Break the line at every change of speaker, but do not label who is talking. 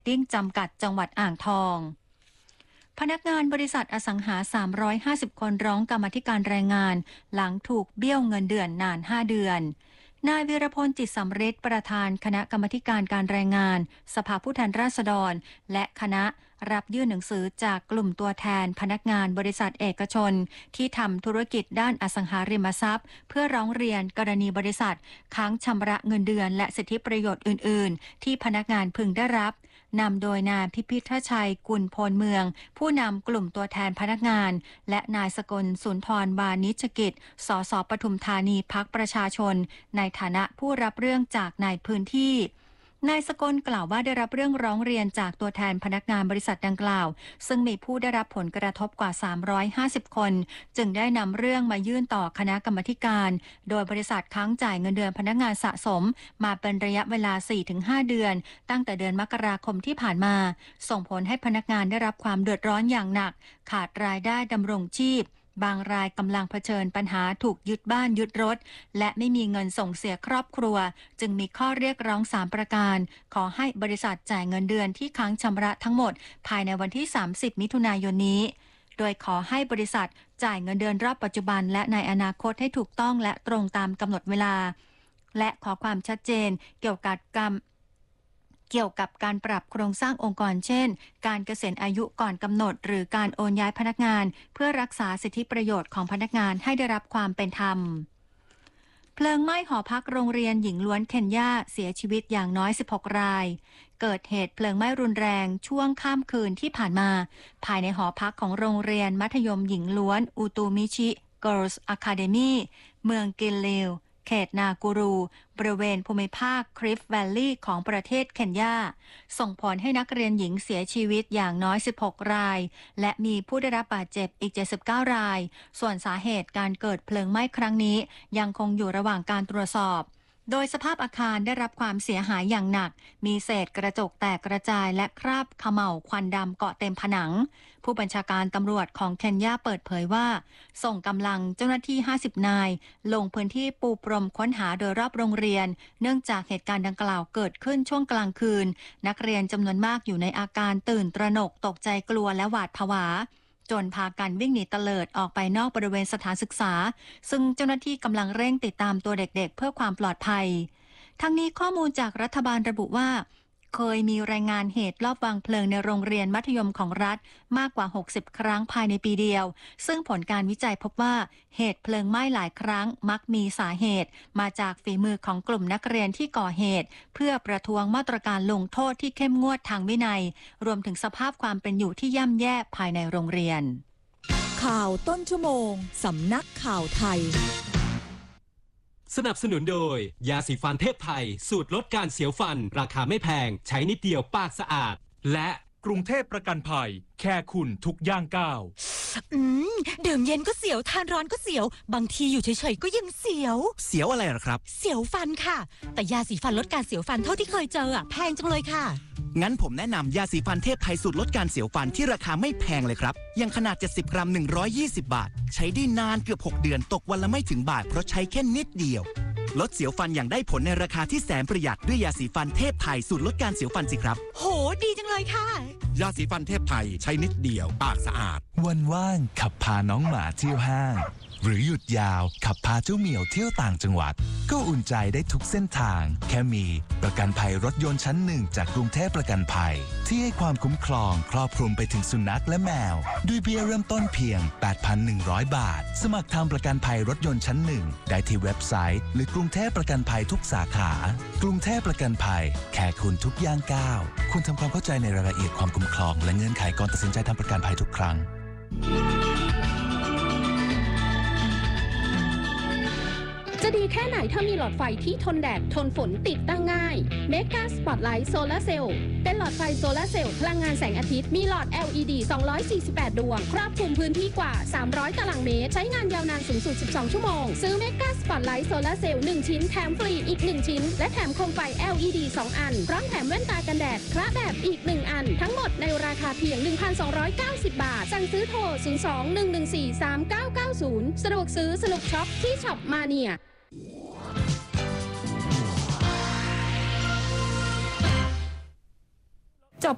ติ้งจำกัดจังหวัดอ่างทองพนักงานบริษัทอสังหา350คนร้องกรรมาธิการแรงงานหลังถูกเบี้ยวเงินเดือนนาน5เดือนนายวีรพลจิตสำริดประธานคณะกรรมาธิการการแรงงานสภาผู้แทนราษฎรและคณะรับยื่นหนังสือจากกลุ่มตัวแทนพนักงานบริษัทเอกชนที่ทำธุรกิจด้านอสังหาริมทรัพย์เพื่อร้องเรียนกรณีบริษัทค้างชำระเงินเดือนและสิทธิประโยชน์อื่นๆที่พนักงานพึงได้รับนำโดยนายพิพิธชัยกุลพลเมืองผู้นำกลุ่มตัวแทนพนักงานและนายสกลสุนทรวานิชกิจสสปทุมธานีพรรคประชาชนในฐานะผู้รับเรื่องจากนายพื้นที่นายสกลกล่าวว่าได้รับเรื่องร้องเรียนจากตัวแทนพนักงานบริษัทดังกล่าวซึ่งมีผู้ได้รับผลกระทบกว่า350คนจึงได้นำเรื่องมายื่นต่อคณะกรรมาธิการโดยบริษัทค้างจ่ายเงินเดือนพนักงานสะสมมาเป็นระยะเวลา 4-5 เดือนตั้งแต่เดือนมกราคมที่ผ่านมาส่งผลให้พนักงานได้รับความเดือดร้อนอย่างหนักขาดรายได้ดำรงชีพบางรายกำลังเผชิญปัญหาถูกยึดบ้านยึดรถและไม่มีเงินส่งเสียครอบครัวจึงมีข้อเรียกร้อง3ประการขอให้บริษัทจ่ายเงินเดือนที่ค้างชำระทั้งหมดภายในวันที่30มิถุนายนนี้โดยขอให้บริษัทจ่ายเงินเดือนรอบปัจจุบันและในอนาคตให้ถูกต้องและตรงตามกำหนดเวลาและขอความชัดเจนเกี่ยวกับการปรับโครงสร้างองค์กรเช่นการเกษียณอายุก่อนกำหนดหรือการโอนย้ายพนักงานเพื่อรักษาสิทธิประโยชน์ของพนักงานให้ได้รับความเป็นธรรมเพลิงไหม้หอพักโรงเรียนหญิงล้วนเคนยาเสียชีวิตอย่างน้อย16รายเกิดเหตุเพลิงไหม้รุนแรงช่วงค่ำคืนที่ผ่านมาภายในหอพักของโรงเรียนมัธยมหญิงล้วนอุตูมิชิ Girls Academy เมืองกิลเลวเขตนากูรูบริเวณภูมิภาคคริฟต์แวลลีย์ของประเทศเคนยาส่งผลให้นักเรียนหญิงเสียชีวิตอย่างน้อย16รายและมีผู้ได้รับบาดเจ็บอีก79รายส่วนสาเหตุการเกิดเพลิงไหม้ครั้งนี้ยังคงอยู่ระหว่างการตรวจสอบโดยสภาพอาคารได้รับความเสียหายอย่างหนักมีเศษกระจกแตกกระจายและคราบเขม่าวควันดำเกาะเต็มผนังผู้บัญชาการตำรวจของเคนยาเปิดเผยว่าส่งกำลังเจ้าหน้าที่50นายลงพื้นที่ปูพรมค้นหาโดยรอบโรงเรียนเนื่องจากเหตุการณ์ดังกล่าวเกิดขึ้นช่วงกลางคืนนักเรียนจำนวนมากอยู่ในอาการตื่นตระหนกตกใจกลัวและหวาดผวาจนพากันวิ่งหนีเตลิดออกไปนอกบริเวณสถานศึกษาซึ่งเจ้าหน้าที่กำลังเร่งติดตามตัวเด็กๆเพื่อความปลอดภัยทั้งนี้ข้อมูลจากรัฐบาลระบุว่าเคยมีรายงานเหตุลอบวางเพลิงในโรงเรียนมัธยมของรัฐมากกว่า60ครั้งภายในปีเดียวซึ่งผลการวิจัยพบว่าเหตุเพลิงไหม้หลายครั้งมักมีสาเหตุมาจากฝีมือของกลุ่มนักเรียนที่ก่อเหตุเพื่อประท้วงมาตรการลงโทษที่เข้มงวดทางวินัยรวมถึงสภาพความเป็นอยู่ที่ย่ำแย่ภายในโรงเรียน
ข่าวต้นชั่วโมงสำนักข่าวไทย
สนับสนุนโดยยาสีฟันเทพไทยสูตรลดการเสียวฟันราคาไม่แพงใช้นิดเดียวปากสะอาดและ
กรุงเทพประกันภัยแค่คุณทุกย่างก้าว
ดื่มเย็นก็เสียวทานร้อนก็เสียวบางทีอยู่เฉยๆก็ยังเสียว
อะไรหรอครับ
เสียวฟันค่ะแต่ยาสีฟันลดการเสียวฟันเท่าที่เคยเจอแพงจังเลยค่ะ
งั้นผมแนะนำยาสีฟันเทพไทยสูตรลดการเสียวฟันที่ราคาไม่แพงเลยครับยังขนาด70กรัม120บาทใช้ได้นานเกือบ6เดือนตกวันละไม่ถึงบาทเพราะใช้แค่นิดเดียวลดเสียวฟันอย่างได้ผลในราคาที่แสนประหยัดด้วยยาสีฟันเทพไทยสูตรลดการเสียวฟันสิครับ
โหดีจังเลยค่ะ
ยาสีฟันเทพไทยใช้นิดเดียวปากสะอาด
วันว่างขับพาน้องหมาเที่ยวห้างหรือหยุดยาวขับพาเจ้าเหมียวเที่ยวต่างจังหวัดก็อุ่นใจได้ทุกเส้นทางแค่มีประกันภัยรถยนต์ชั้นหนึ่งจากกรุงเทพประกันภัยที่ให้ความคุ้มครองครอบคลุมไปถึงสุนัขและแมวด้วยเบี้ยเริ่มต้นเพียง 8,100 บาทสมัครทำประกันภัยรถยนต์ชั้นหนึ่งได้ที่เว็บไซต์หรือกรุงเทพประกันภัยทุกสาขากรุงเทพประกันภัยแค่คุณทุกย่างก้าวคุณทำความเข้าใจในรายละเอียดความคุ้มครองและเงื่อนไขก่อนตัดสินใจทำประกันภัยทุกครั้ง
จะดีแค่ไหนถ้ามีหลอดไฟที่ทนแดดทนฝนติดตั้งง่าย Mega Spotlight Solar Cell เป็นหลอดไฟโซลาร์เซลล์พลังงานแสงอาทิตย์มีหลอด LED 248ดวงครอบคลุมพื้นที่กว่า300ตารางเมตรใช้งานยาวนานสูงสุด12ชั่วโมงซื้อ Mega Spotlight Solar Cell 1ชิ้นแถมฟรีอีก1ชิ้นและแถมโคมไฟ LED 2อันพร้อมแถมแว่นตากันแดดคละแบบอีก1อันทั้งหมดในราคาเพียง 1,290 บาทสั่งซื้อโทร 02-114-3990 สะดวกซื้อสนุกช็อปที่ช็อปมาเนีย